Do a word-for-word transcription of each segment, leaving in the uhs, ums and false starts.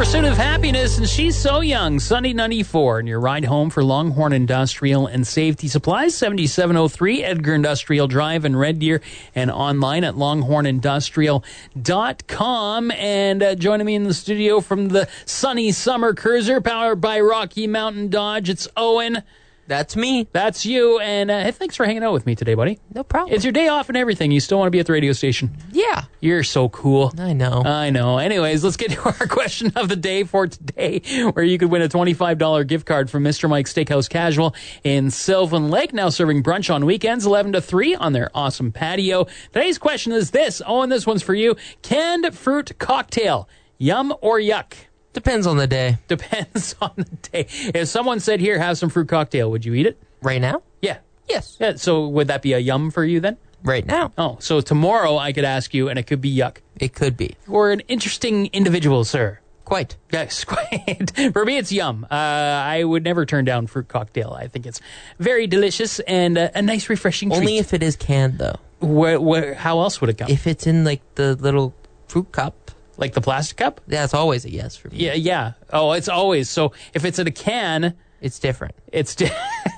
Pursuit of Happiness, and She's So Young, Sunday ninety-four, and your ride home for Longhorn Industrial and Safety Supplies, seventy-seven oh three Edgar Industrial Drive in Red Deer, and online at longhorn industrial dot com. And uh, joining me in the studio from the sunny summer cruiser, powered by Rocky Mountain Dodge, it's Owen. That's me. That's you, and uh, hey, thanks for hanging out with me today, buddy. No problem. It's your day off and everything. You still want to be at the radio station. Yeah. You're so cool. I know. I know. Anyways, let's get to our question of the day for today, where you could win a twenty-five dollars gift card from Mister Mike's Steakhouse Casual in Sylvan Lake, now serving brunch on weekends, eleven to three, on their awesome patio. Today's question is this. Oh, and this one's for you. Canned fruit cocktail, yum or yuck? Depends on the day. Depends on the day. If someone said, here, have some fruit cocktail, would you eat it? Right now? Yeah. Yes. Yeah. So would that be a yum for you then? Right now. Oh, so tomorrow I could ask you, and it could be yuck. It could be. We're an interesting individual, sir. Quite. Yes, quite. For me, it's yum. Uh, I would never turn down fruit cocktail. I think it's very delicious and uh, a nice, refreshing treat. Only if it is canned, though. Where, where, how else would it come? If it's in, like, the little fruit cup. Like the plastic cup? That's always a yes for me. Yeah, yeah. Oh, it's always. So if it's in a can... It's different. It's di-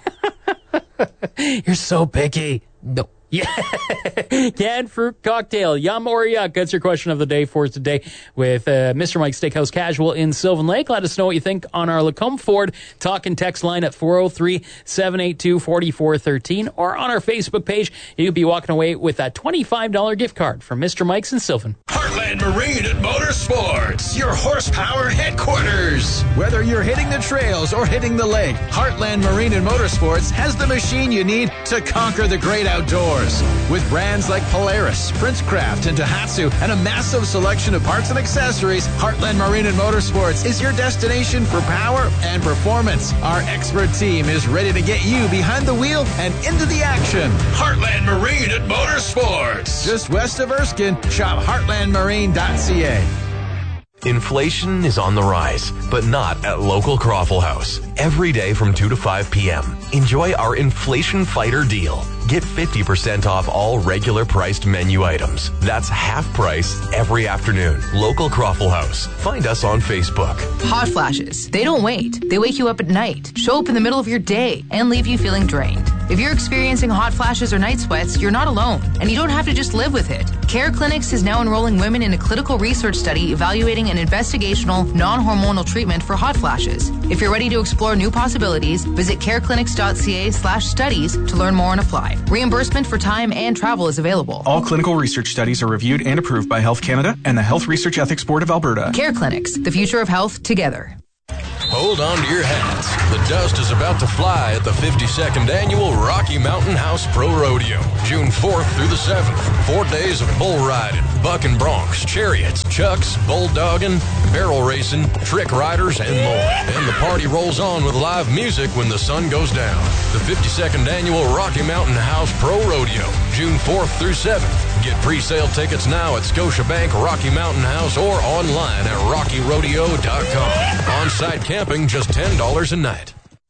You're so picky. No. Yeah. Canned fruit cocktail, yum or yuck? That's your question of the day for today with uh, Mister Mike's Steakhouse Casual in Sylvan Lake. Let us know what you think on our Lacombe Ford talk and text line at four oh three, seven eight two, four four one three, or on our Facebook page. You'll be walking away with that twenty-five dollars gift card from Mister Mike's in Sylvan. Heartland Marine and Motorsports, your horsepower headquarters. Whether you're hitting the trails or hitting the lake, Heartland Marine and Motorsports has the machine you need to conquer the great outdoors. With brands like Polaris, Princecraft, and Daihatsu, and a massive selection of parts and accessories, Heartland Marine and Motorsports is your destination for power and performance. Our expert team is ready to get you behind the wheel and into the action. Heartland Marine and Motorsports. Just west of Erskine, shop heartland marine dot c a. Inflation is on the rise, but not at local Croffle House. Every day from two to five p.m., enjoy our Inflation Fighter deal. Get fifty percent off all regular priced menu items. That's half price every afternoon. Local Croffle House. Find us on Facebook. Hot flashes. They don't wait. They wake you up at night, show up in the middle of your day, and leave you feeling drained. If you're experiencing hot flashes or night sweats, you're not alone, and you don't have to just live with it. Care Clinics is now enrolling women in a clinical research study evaluating an investigational, non-hormonal treatment for hot flashes. If you're ready to explore new possibilities, visit careclinics.ca slash studies to learn more and apply. Reimbursement for time and travel is available. All clinical research studies are reviewed and approved by Health Canada and the Health Research Ethics Board of Alberta. Care Clinics, the future of health together. Hold on to your hats. The dust is about to fly at the fifty-second Annual Rocky Mountain House Pro Rodeo, June fourth through the seventh. Four days of bull riding, bucking broncs, chariots, chucks, bulldogging, barrel racing, trick riders, and more. And the party rolls on with live music when the sun goes down. The fifty-second Annual Rocky Mountain House Pro Rodeo, June fourth through seventh. Get pre-sale tickets now at Scotiabank Rocky Mountain House or online at rocky rodeo dot com. On-site camping, just ten dollars a night.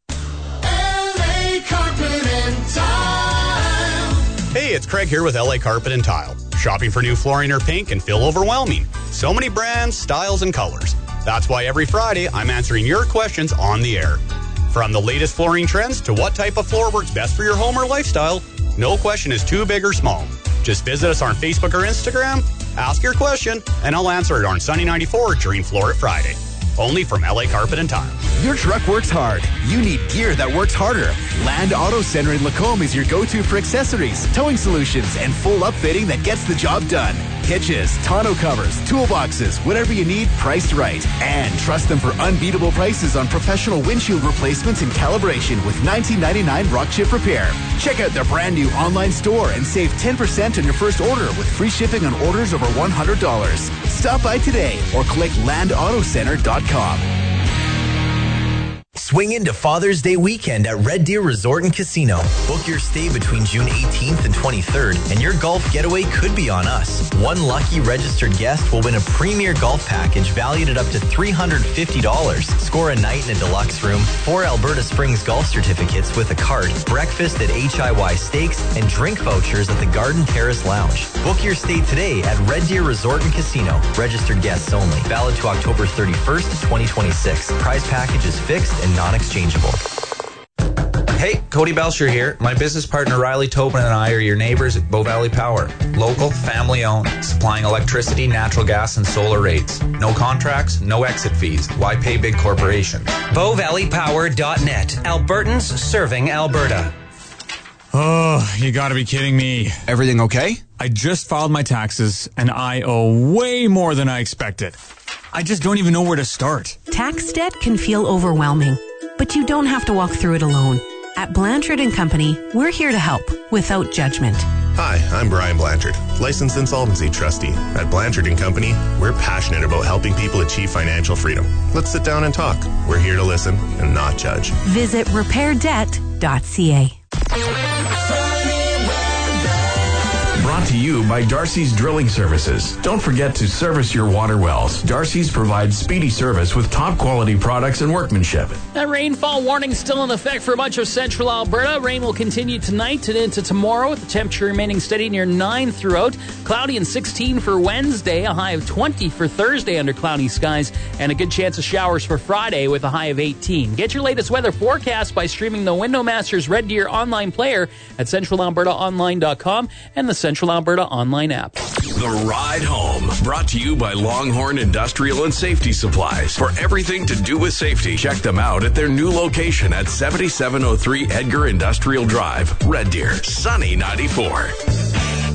L A Carpet and Tile. Hey, it's Craig here with L A Carpet and Tile. Shopping for new flooring or paint can feel overwhelming. So many brands, styles, and colors. That's why every Friday I'm answering your questions on the air. From the latest flooring trends to what type of floor works best for your home or lifestyle, no question is too big or small. Just visit us on Facebook or Instagram, ask your question, and I'll answer it on Sunny ninety-four during Floor It Friday. Only from L A Carpet and Tile. Your truck works hard. You need gear that works harder. Land Auto Center in Lacombe is your go-to for accessories, towing solutions, and full upfitting that gets the job done. Hitches, tonneau covers, toolboxes, whatever you need, priced right. And trust them for unbeatable prices on professional windshield replacements and calibration with nineteen ninety-nine Rock Chip Repair. Check out their brand new online store and save ten percent on your first order with free shipping on orders over one hundred dollars. Stop by today or click land auto center dot com. Swing into Father's Day weekend at Red Deer Resort and Casino. Book your stay between June eighteenth and twenty-third, and your golf getaway could be on us. One lucky registered guest will win a premier golf package valued at up to three hundred fifty dollars. Score a night in a deluxe room, four Alberta Springs golf certificates with a card, breakfast at H I Y Steaks, and drink vouchers at the Garden Terrace Lounge. Book your stay today at Red Deer Resort and Casino. Registered guests only. Valid to October thirty-first, twenty twenty-six. Prize package is fixed and non-exchangeable. Hey, Cody Belcher here. My business partner Riley Tobin and I are your neighbors at Bow Valley Power. Local, family-owned, supplying electricity, natural gas, and solar rates. No contracts, no exit fees. Why pay big corporations? bow valley power dot net. Albertans serving Alberta. Oh, you gotta be kidding me. Everything okay? I just filed my taxes, and I owe way more than I expected. I just don't even know where to start. Tax debt can feel overwhelming, but you don't have to walk through it alone. At Blanchard and Company, we're here to help without judgment. Hi, I'm Brian Blanchard, licensed insolvency trustee. At Blanchard and Company, we're passionate about helping people achieve financial freedom. Let's sit down and talk. We're here to listen and not judge. Visit repair debt dot c a. Brought to you by Darcy's Drilling Services. Don't forget to service your water wells. Darcy's provides speedy service with top quality products and workmanship. That rainfall warning still in effect for much of central Alberta. Rain will continue tonight and into tomorrow, with the temperature remaining steady near nine throughout. Cloudy and sixteen for Wednesday, a high of twenty for Thursday under cloudy skies, and a good chance of showers for Friday with a high of eighteen. Get your latest weather forecast by streaming the Window Masters Red Deer online player at central alberta online dot com and the Central Alberta online app. The Ride Home, brought to you by Longhorn Industrial and Safety Supplies. For everything to do with safety, check them out at their new location at seventy-seven oh three Edgar Industrial Drive, Red Deer, Sunny ninety-four.